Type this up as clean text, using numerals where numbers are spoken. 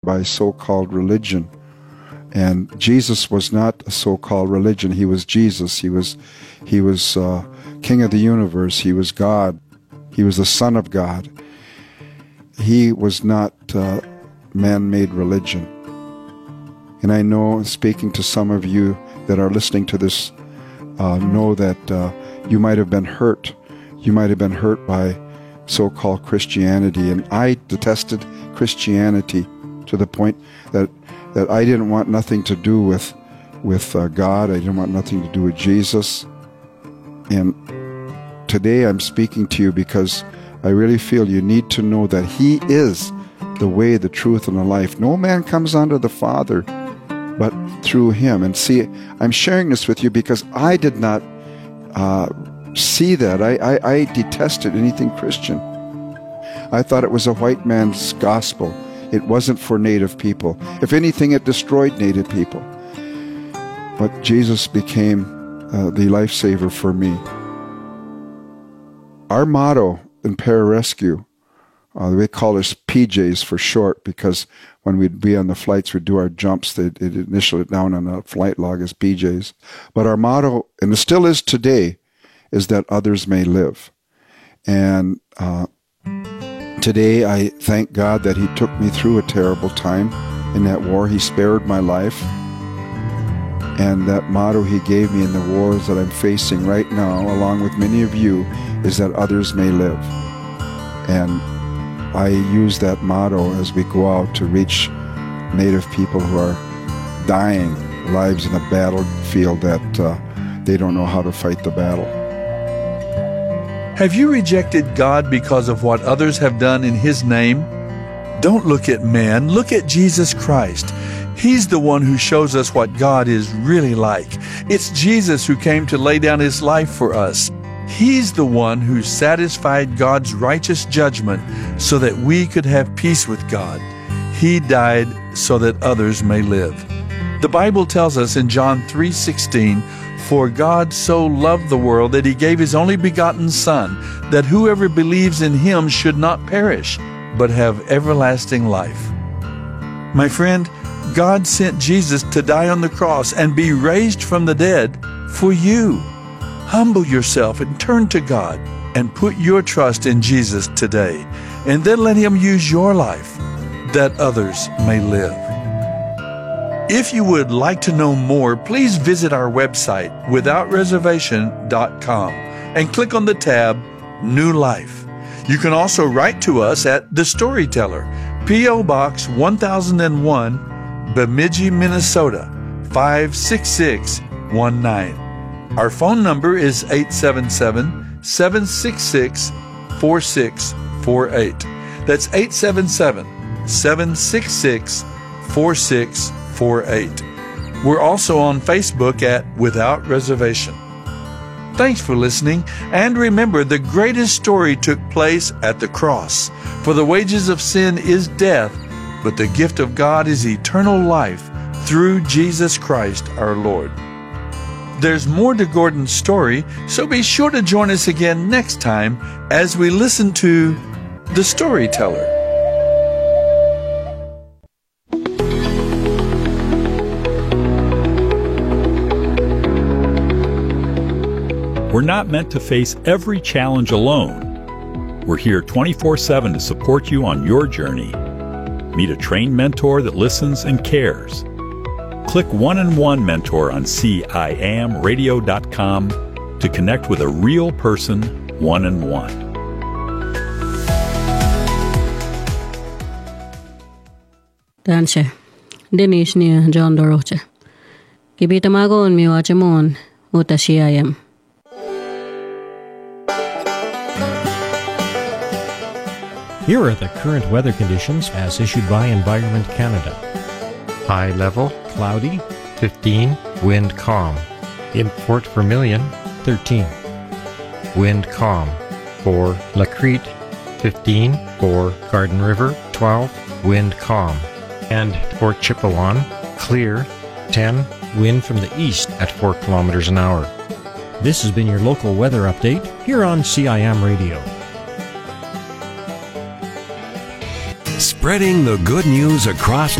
by so-called religion. And Jesus was not a so-called religion. He was Jesus. He was King of the universe. He was God. He was the Son of God. He was not man-made religion. And I know, speaking to some of you that are listening to this, know that you might have been hurt. You might have been hurt by so-called Christianity. And I detested Christianity to the point that I didn't want nothing to do with God. I didn't want nothing to do with Jesus. And today I'm speaking to you because I really feel you need to know that He is the way, the truth, and the life. No man comes unto the Father but through Him. And see, I'm sharing this with you because I did not see that. I detested anything Christian. I thought it was a white man's gospel. It wasn't for Native people. If anything, it destroyed Native people. But Jesus became the lifesaver for me. Our motto in Pararescue, we call us PJs for short, because when we'd be on the flights, we'd do our jumps, they'd initial it down on the flight log as PJs. But our motto, and it still is today, is that others may live. And today I thank God that He took me through a terrible time in that war. He spared my life. And that motto He gave me in the wars that I'm facing right now, along with many of you, is that others may live. And I use that motto as we go out to reach Native people who are dying lives in a battlefield that they don't know how to fight the battle. Have you rejected God because of what others have done in His name? Don't look at man, look at Jesus Christ. He's the one who shows us what God is really like. It's Jesus who came to lay down His life for us. He's the one who satisfied God's righteous judgment so that we could have peace with God. He died so that others may live. The Bible tells us in John 3:16, "For God so loved the world that He gave His only begotten Son, that whoever believes in Him should not perish, but have everlasting life." My friend, God sent Jesus to die on the cross and be raised from the dead for you. Humble yourself and turn to God and put your trust in Jesus today, and then let Him use your life that others may live. If you would like to know more, please visit our website, withoutreservation.com, and click on the tab New Life. You can also write to us at The Storyteller, P.O. Box 1001, Bemidji, Minnesota 56619. Our phone number is 877-766-4648. That's 877-766-4648. We're also on Facebook at Without Reservation. Thanks for listening, and remember, the greatest story took place at the cross. For the wages of sin is death, but the gift of God is eternal life through Jesus Christ our Lord. There's more to Gordon's story, so be sure to join us again next time as we listen to The Storyteller. We're not meant to face every challenge alone. We're here 24/7 to support you on your journey. Meet a trained mentor that listens and cares. Click One-on-One Mentor on CIAMradio.com to connect with a real person one-on-one. Danse. Dinish ni John Doroche. Kibitamagon mi wachamon uta CIAM. Here are the current weather conditions as issued by Environment Canada. High level, Cloudy, 15, wind calm. In Fort Vermilion, 13. wind calm. For La Crete, 15. For Garden River, 12, wind calm. And for Chippewan, clear, 10, Wind from the east at 4 kilometers an hour. This has been your local weather update here on CIAM Radio. Spreading the good news across